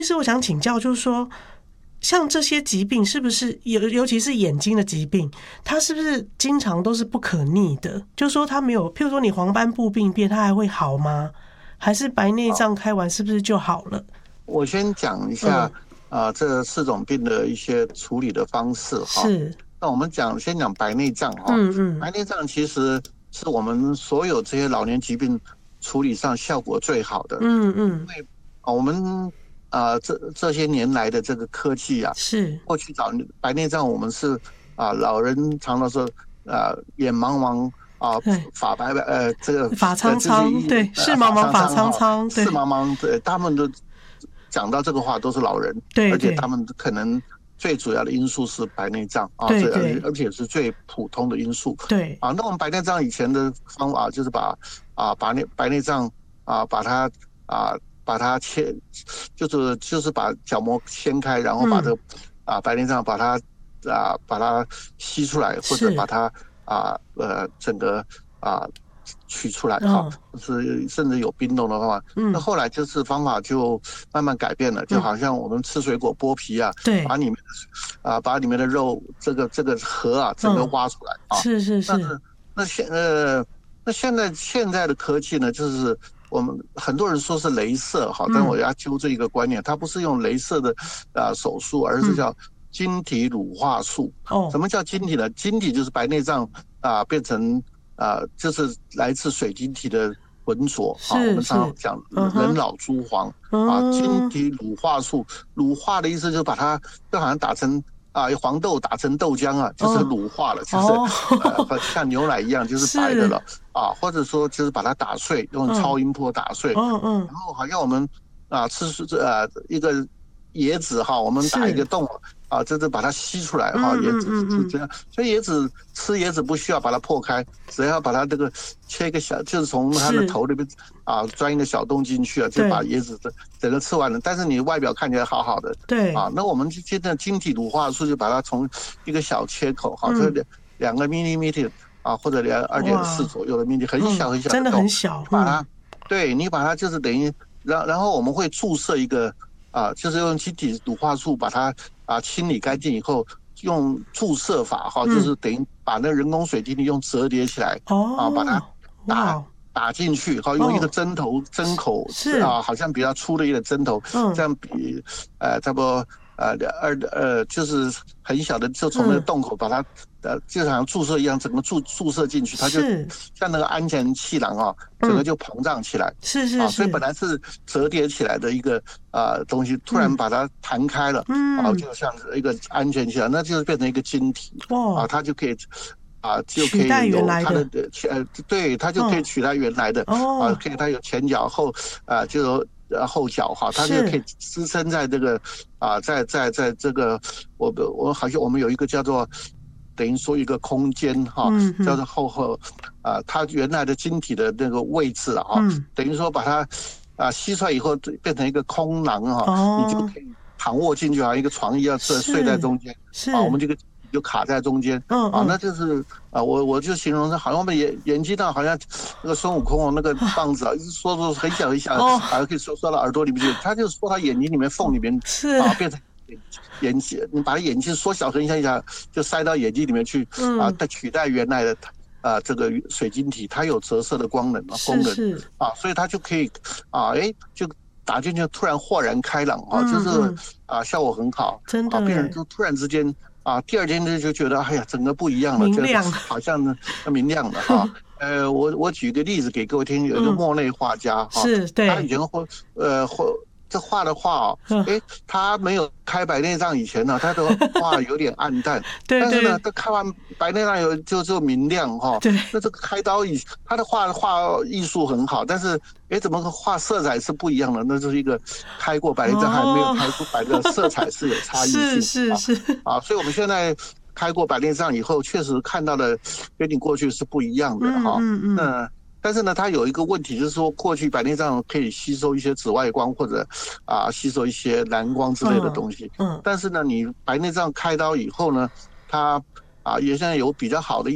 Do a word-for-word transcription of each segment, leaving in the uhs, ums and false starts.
其实我想请教，就是说，像这些疾病是不是尤尤其是眼睛的疾病，它是不是经常都是不可逆的？就是说它没有，譬如说你黄斑部病变，它还会好吗？还是白内障开完是不是就好了？ 我先讲一下嗯， 啊、呃这四种病的一些处理的方式哈。 是， 那我们讲先讲白内障哈。 嗯嗯， 白内障其实是我们所有这些老年疾病处理上效果最好的， 嗯嗯， 因为啊我们啊、呃这这些年来的这个科技啊， 是， 过去早白内障我们是啊、老人常常说啊眼茫茫啊对， 发白白呃这个法呃苍苍， 就是一对，视呃发茫茫法苍苍哈苍苍， 视对， 茫茫，对他们都讲到这个话都是老人， 对对而且他们可能最主要的因素是白内障啊，这而且对对而且是最普通的因素对， 啊。那我们白内障以前的方法就是把啊把内白内障啊把它啊把它切，就是就是把角膜掀开，然后把这嗯， 个啊白内障把它啊把它吸出来，或者把是， 它啊呃整个啊取出来哈， 嗯是甚至有冰冻的方法。那嗯后来就是方法就慢慢改变了，就嗯， 好像我们吃水果剥皮啊，把对， 里面的啊把里面的肉这个这个核啊整个嗯， 挖出来啊。 是是是， 但是那现呃那现在现在的科技呢，就是我们很多人说是镭射哈，但我嗯要纠正一个观念，它不是用镭射的啊手术，而是嗯， 叫晶体乳化术。什哦， 么叫晶体呢？晶体就是白内障啊变成啊就是来自水晶体的浑浊哈，我们常常是是， 讲嗯哼， 人老珠黄啊，晶嗯， 体乳化术，乳化的意思就是把它就好像打成啊黄豆打成豆浆啊，就是哦乳化了，就是哦， 呃像牛奶一样就是白的是， 了啊，或者说就是把它打碎，用嗯超音波打碎， 嗯嗯， 然后好像我们啊吃呃一个椰子哈，我们打一个是， 洞啊，这是把它吸出来哈， 嗯嗯椰子嗯嗯， 是这样，所以椰子吃椰子不需要把它破开，只要把它这个切一个小，就是从它的是， 头里面啊钻一个小洞进去啊，就把对椰子整整个吃完了。但是你外表看起来好好的啊， 对， 那我们现在晶体乳化术就把它从一个小切口哈，这嗯， 两两个 millimeter 啊，或者两二点四哇， 左右的 millimeter，很小嗯，真的很小的洞， 很小，嗯， 你把它，对你把它就是等于，然然后我们会注射一个。啊，就是用晶体乳化术把它啊清理干净以后，用注射法哈，就嗯， 是等于把那人工水晶体用折叠起来啊，把它哦， 打哇， 打进去，好，用一个哦， 针头针口是， 啊，好像比较粗的一个针头，这嗯样比呃差不多呃二呃就是很小的，就从那个嗯， 洞口把它呃就好像注射一样，整个注注射进去，它就是， 像那个安全气囊啊，整个嗯， 就膨胀起来。 是是啊，所以本是， 来是折叠起来的一个啊、呃东西，突然嗯把它弹开了，啊， 嗯， 就像一个安全气囊，那就是变成一个晶体啊， 哇， 它就可以啊，就可取代以有它的原来的， 呃，对，它就可以嗯， 取代原来的啊， 哦， 可以它有前脚后啊，就有呃后脚哈，它就可以是， 支撑在这个啊，在在在这个我我好像我们有一个叫做。等于说一个空间哈， 嗯嗯叫做后后啊，它原来的晶体的那个位置了哈， 嗯， 等于说把它啊吸出来以后变成一个空囊哈，你就哦， 可以躺卧进去，好像一个床一样睡睡在是中间啊，我们是， 这个就卡在中间啊，那嗯嗯， 就是啊，我我就形容是好像我们眼眼睛上好像那个孙悟空哦，那个棒子啊，一直缩缩很小很小， 哦， 还可以缩缩到耳朵里面去，他就缩到眼睛里面缝里面是， 啊，变成。眼睛，你把眼睛缩小很小很小，就塞到眼睛里面去啊， 嗯， 再取代原来的啊这个水晶体，它有折射的功能啊功能是是， 啊，所以它就可以啊，哎，就打进去，突然豁然开朗啊，就是嗯嗯， 啊效果很好啊， 真的哎， 病人就突然之间啊，第二天就就觉得哎呀，整个不一样了，就明亮， 好像呢明亮了哈。呃，我我举个例子给各位听，有一个嗯， 莫内画家哈， 是对， 他以前画呃画这画的画哦， 嗯， 哎，他没有开白内障以前呢，他的画有点暗淡， 对但是呢， 对他开完白内障有就就明亮哈。 对， 那这个开刀以他的画画艺术很好，但是哎，怎么画色彩是不一样的？那就是一个开过白内障还没有哦， 开过白的色彩是有差异是性啊是是， 啊，所以我们现在开过白内障以后，确实看到的跟你过去是不一样的嗯哈。 嗯嗯， 那但是呢，它有一个问题，就是说过去白内障可以吸收一些紫外光或者啊吸收一些蓝光之类的嗯东西， 嗯， 但是呢，你白内障开刀以后呢，它啊也现在有比较好的一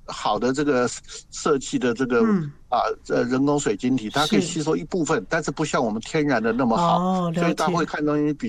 好的这个设计的这个、 嗯、 啊呃人工水晶体，它可以吸收一部分，但是不像我们天然的那么好， 哦、 所以大家会看东西比